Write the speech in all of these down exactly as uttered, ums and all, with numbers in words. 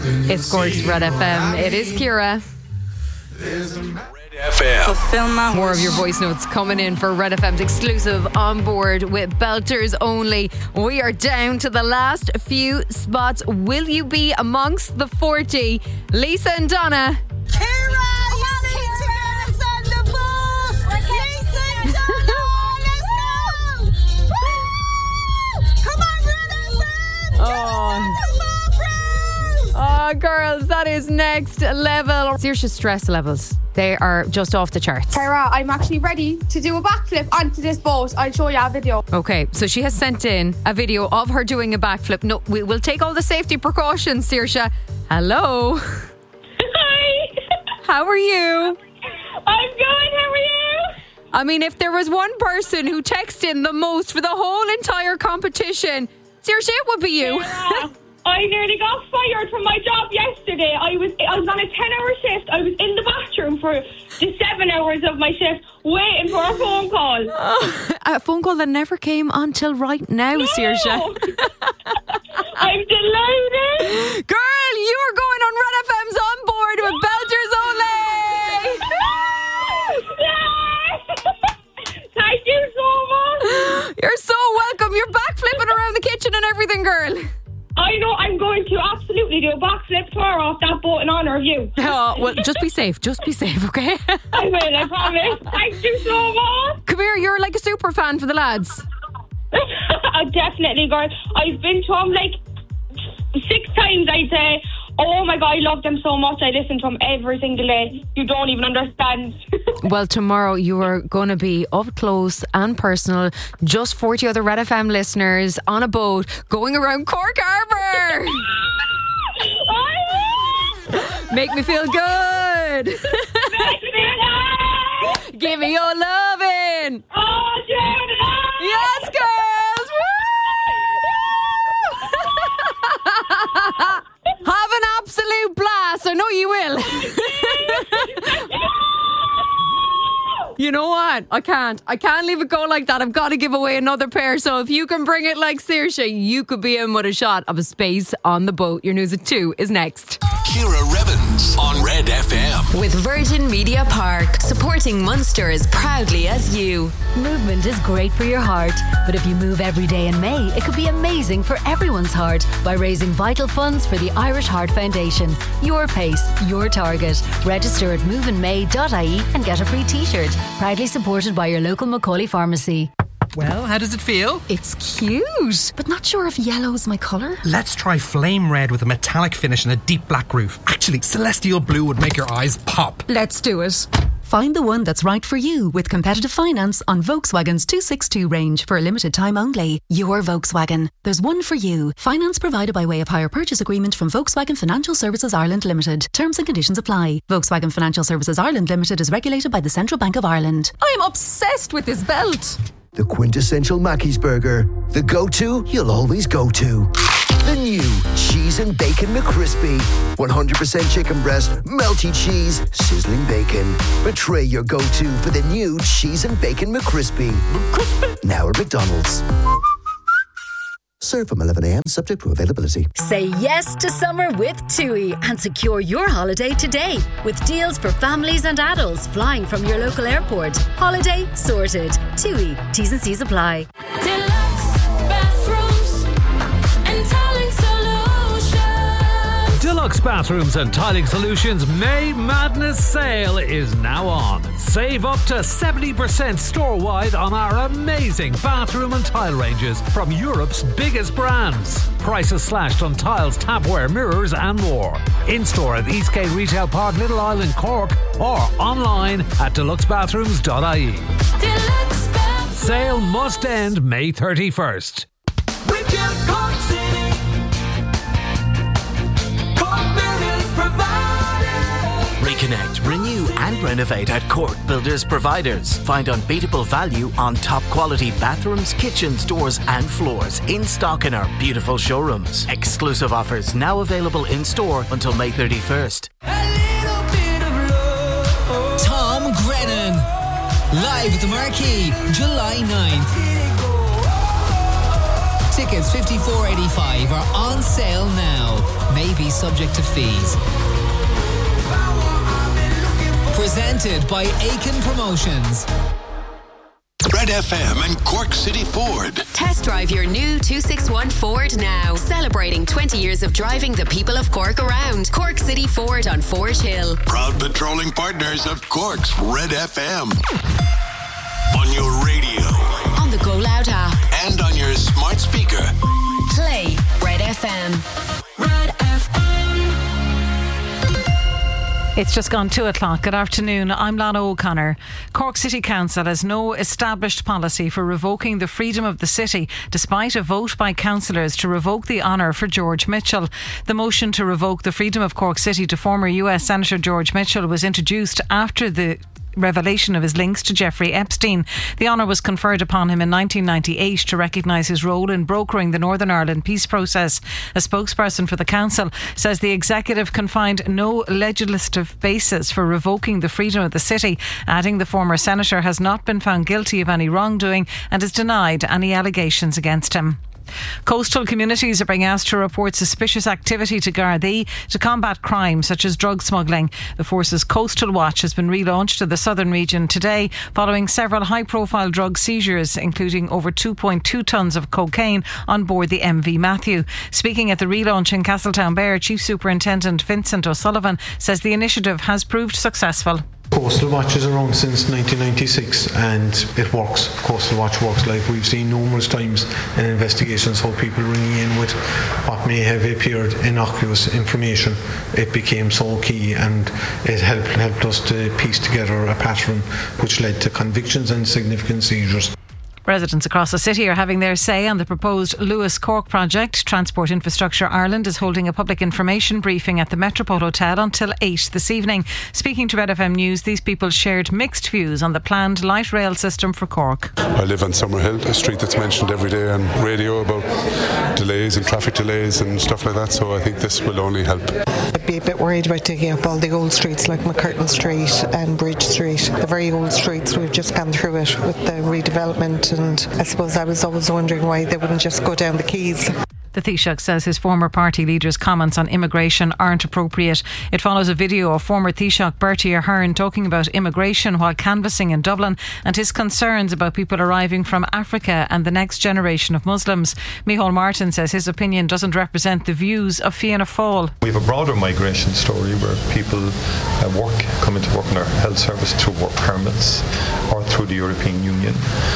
It's Cork's Red F M. It is Ciara. F M. More of your voice notes coming in for Red F M's exclusive On Board with Belters Only. We are down to the last few spots. Will you be amongst the forty? Lisa and Donna. Ciara, you need to get us on the bus. Lisa and Donna, let's go. Woo! Come on, Red F M. Oh. Oh, girls, that is next level. Serious stress levels. They are just off the charts. Ciara, I'm actually ready to do a backflip onto this boat. I'll show you a video. Okay, so she has sent in a video of her doing a backflip. No, we will take all the safety precautions, Saoirse. Hello. Hi. How are you? I'm good. How are you? I mean, if there was one person who texted in the most for the whole entire competition, Saoirse, it would be you. Yeah. I nearly got fired from my job yesterday. I was I was on a ten-hour shift. I was in the bathroom for the seven hours of my shift waiting for a phone call. Oh, a phone call that never came until right now, no. Saoirse. I'm delighted. Girl, you are going on Red F M's On Board with Belters Only. Yes. Thank you so much. You're so welcome. You're backflipping around the kitchen and everything, girl. I know I'm going to absolutely do a backflip tomorrow off that boat in honour of you. Oh, well, just be safe. Just be safe, okay? I will, I promise. Thank you so much. Come here, you're like a super fan for the lads. Definitely, girl. I've been to them like six times, I'd say. Oh my God, I love them so much. I listen to them every single day. You don't even understand. Well, tomorrow you are going to be up close and personal. Just forty other Red F M listeners on a boat going around Cork Harbour. Make me feel good. Make me nice. Give me your loving. Oh, Jude. Yes, girls. Have an absolute blast. I know you will. You know what? I can't. I can't leave it go like that. I've got to give away another pair. So if you can bring it like Saoirse, you could be in with a shot of a space on the boat. Your news at two is next. Ciara Revens on Red F M. With Virgin Media Park, supporting Munster as proudly as you. Movement is great for your heart, but if you move every day in May, it could be amazing for everyone's heart by raising vital funds for the Irish Heart Foundation. Your pace, your target. Register at move in may dot I E and get a free t-shirt. Proudly supported by your local Macaulay pharmacy. Well, how does it feel? It's cute, but not sure if yellow's my colour. Let's try flame red with a metallic finish and a deep black roof. Actually, celestial blue would make your eyes pop. Let's do it. Find the one that's right for you with competitive finance on Volkswagen's two sixty-two range for a limited time only. Your Volkswagen. There's one for you. Finance provided by way of hire purchase agreement from Volkswagen Financial Services Ireland Limited. Terms and conditions apply. Volkswagen Financial Services Ireland Limited is regulated by the Central Bank of Ireland. I'm obsessed with this belt. The quintessential Mackey's burger. The go-to you'll always go to. The new Cheese and Bacon McCrispy. one hundred percent chicken breast, melty cheese, sizzling bacon. Betray your go-to for the new Cheese and Bacon McCrispy. McCrispy. Now at McDonald's. Serve from eleven a.m. subject to availability. Say yes to summer with TUI and secure your holiday today with deals for families and adults flying from your local airport. Holiday sorted. TUI. T's and C's apply. Deluxe Bathrooms and Tiling Solutions May Madness Sale is now on. Save up to seventy percent store-wide on our amazing bathroom and tile ranges from Europe's biggest brands. Prices slashed on tiles, tapware, mirrors and more. In-store at Eastgate Retail Park, Little Island, Cork or online at deluxe bathrooms dot I E. Deluxe Bathrooms. Sale must end May thirty-first. Reconnect, renew and renovate at Cork Builders Providers. Find unbeatable value on top quality bathrooms, kitchens, doors and floors in stock in our beautiful showrooms. Exclusive offers now available in store until May thirty-first. Tom Grennan, live at the Marquee, July ninth. Tickets fifty-four eighty-five are on sale now. Maybe subject to fees. Presented by Aiken Promotions. Red F M and Cork City Ford. Test drive your new two sixty-one Ford now. Celebrating twenty years of driving the people of Cork around. Cork City Ford on Forge Hill. Proud patrolling partners of Cork's Red F M. On your radio. On the Go Loud app. And on your smart speaker. Play Red F M. Red F M. It's just gone two o'clock. Good afternoon. I'm Lana O'Connor. Cork City Council has no established policy for revoking the freedom of the city, despite a vote by councillors to revoke the honour for George Mitchell. The motion to revoke the freedom of Cork City to former U S Senator George Mitchell was introduced after the revelation of his links to Jeffrey Epstein. The honour was conferred upon him in nineteen ninety-eight to recognise his role in brokering the Northern Ireland peace process. A spokesperson for the council says the executive can find no legislative basis for revoking the freedom of the city, adding the former senator has not been found guilty of any wrongdoing and has denied any allegations against him. Coastal communities are being asked to report suspicious activity to Gardaí to combat crime such as drug smuggling. The force's Coastal Watch has been relaunched to the southern region today following several high-profile drug seizures, including over two point two tonnes of cocaine on board the M V Matthew. Speaking at the relaunch in Castletownbere, Chief Superintendent Vincent O'Sullivan says the initiative has proved successful. Coastal Watch is around since nineteen ninety-six and it works. Coastal Watch works. Like we've seen numerous times in investigations how people ringing in with what may have appeared innocuous information. It became so key and it helped helped us to piece together a pattern which led to convictions and significant seizures. Residents across the city are having their say on the proposed Lewis Cork project. Transport Infrastructure Ireland is holding a public information briefing at the Metropole Hotel until eight this evening. Speaking to Red F M News, these people shared mixed views on the planned light rail system for Cork. I live on Summerhill, a street that's mentioned every day on radio about delays and traffic delays and stuff like that, so I think this will only help. I'd be a bit worried about digging up all the old streets like McCurtain Street and Bridge Street. The very old streets, we've just gone through it with the redevelopment, and I suppose I was always wondering why they wouldn't just go down the quays. The Taoiseach says his former party leader's comments on immigration aren't appropriate. It follows a video of former Taoiseach Bertie Ahern talking about immigration while canvassing in Dublin and his concerns about people arriving from Africa and the next generation of Muslims. Micheál Martin says his opinion doesn't represent the views of Fianna Fáil. We have a broader migration story where people uh, work, come into work in our health service through work permits or through the European Union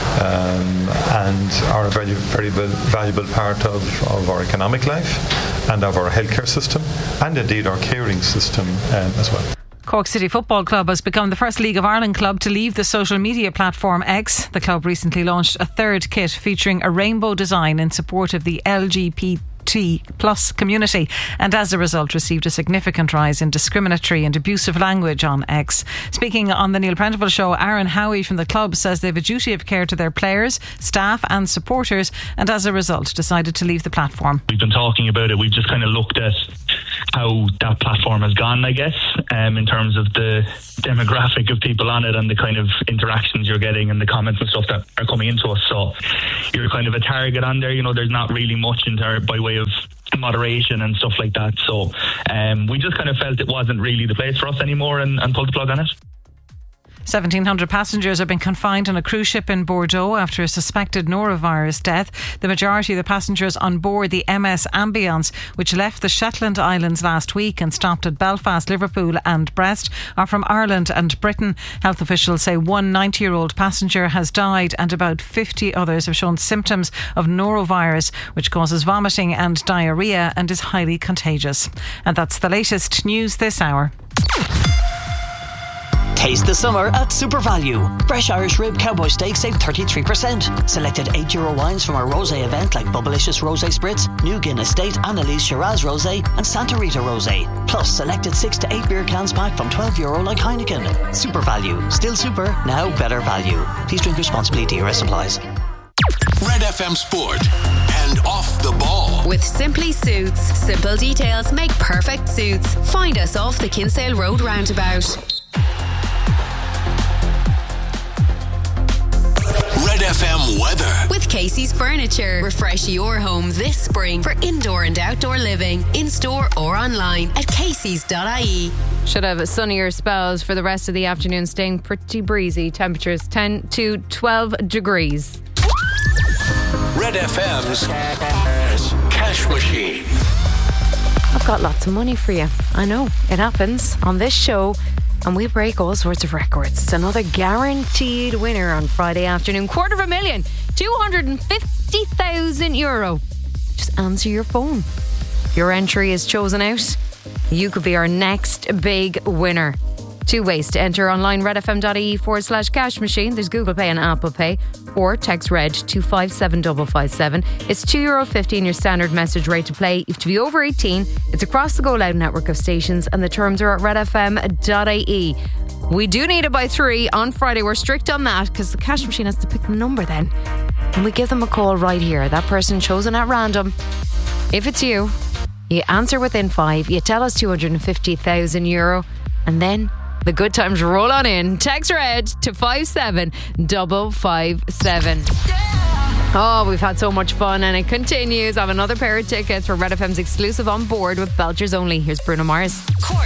um, and are a very, very valuable part of, of of our economic life and of our healthcare system and indeed our caring system um, as well. Cork City Football Club has become the first League of Ireland club to leave the social media platform X. The club recently launched a third kit featuring a rainbow design in support of the L G B T plus community, and as a result received a significant rise in discriminatory and abusive language on X. Speaking on the Neil Prendeville show, Aaron Howie from the club says they have a duty of care to their players, staff and supporters, and as a result decided to leave the platform. We've been talking about it. We've just kind of looked at how that platform has gone, I guess, um, in terms of the demographic of people on it and the kind of interactions you're getting and the comments and stuff that are coming into us. So you're kind of a target on there. You know, there's not really much in there by way of moderation and stuff like that. So um, we just kind of felt it wasn't really the place for us anymore and, and pulled the plug on it. seventeen hundred passengers have been confined on a cruise ship in Bordeaux after a suspected norovirus death. The majority of the passengers on board the M S Ambiance, which left the Shetland Islands last week and stopped at Belfast, Liverpool and Brest, are from Ireland and Britain. Health officials say one ninety-year-old passenger has died and about fifty others have shown symptoms of norovirus, which causes vomiting and diarrhoea and is highly contagious. And that's the latest news this hour. Taste the summer at Super Value. Fresh Irish Rib Cowboy Steak save thirty-three percent. Selected eight euro wines from our rosé event like Bubblicious Rosé Spritz, New Guinness State, Annalise Shiraz Rosé and Santa Rita Rosé. Plus selected six to eight beer cans pack from twelve euro like Heineken. Super Value. Still super, now better value. Please drink responsibly. D R S applies. Red F M Sport and Off the Ball. With Simply Suits. Simple details make perfect suits. Find us off the Kinsale Road roundabout. Red F M weather. With Casey's Furniture. Refresh your home this spring for indoor and outdoor living. In store or online at caseys dot I E. Should have sunnier spells for the rest of the afternoon, staying pretty breezy. Temperatures ten to twelve degrees. Red F M's Cash Machine. I've got lots of money for you. I know, it happens on this show, and we break all sorts of records. It's another guaranteed winner on Friday afternoon. Quarter of a million, two hundred fifty thousand euro. Just answer your phone. If your entry is chosen out, you could be our next big winner. Two ways to enter online: redfm.ie forward slash cash machine. There's Google Pay and Apple Pay. Or text RED to five seven five five seven. It's two euro fifty in your standard message rate to play. You have to be over eighteen. It's across the Go Loud network of stations, and the terms are at redfm dot I E. We do need it by three on Friday. We're strict on that because the cash machine has to pick the number then. And we give them a call right here. That person chosen at random. If it's you, you answer within five. You tell us two hundred fifty thousand euro, and then the good times roll on in. Text RED to five seven five five seven. Oh, we've had so much fun, and it continues. I have another pair of tickets for Red F M's exclusive On Board with Belchers Only. Here's Bruno Mars.